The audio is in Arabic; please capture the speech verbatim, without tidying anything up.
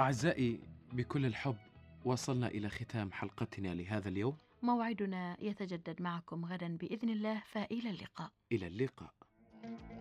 أعزائي، بكل الحب وصلنا إلى ختام حلقتنا لهذا اليوم. موعدنا يتجدد معكم غدا بإذن الله، فإلى اللقاء. إلى اللقاء.